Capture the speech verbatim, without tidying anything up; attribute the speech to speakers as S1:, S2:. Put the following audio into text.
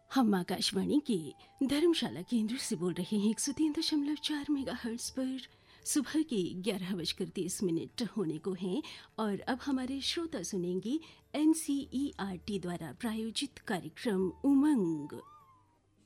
S1: हम आकाशवाणी के धर्मशाला केंद्र से बोल रहे हैं एक सौ तीन दशमलव चार मेगा हर्ट्ज पर। सुबह के ग्यारह बजकर तीस मिनट होने को हैं और अब हमारे श्रोता सुनेंगे N C E R T द्वारा प्रायोजित कार्यक्रम उमंग।